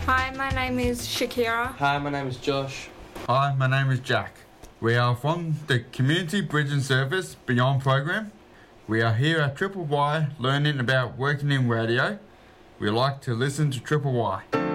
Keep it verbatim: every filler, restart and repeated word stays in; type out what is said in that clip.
Hi, my name is Shakira. Hi, my name is Josh. Hi, my name is Jack. We are from the Community Bridge and Service Beyond program. We are here at Triple Y learning about working in radio. We like to listen to Triple Y.